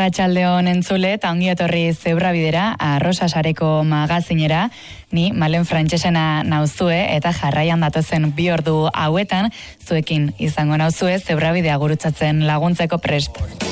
Arratsaldeon entzule eta ongi etorri Zebrabidera, Arrosa Sareko magazinera. Ni Malen Frantsesena nauzue eta jarraian datozen 2 ordu hauetan zuekin izango nauzue Zebrabidea gurutzatzen laguntzeko prest.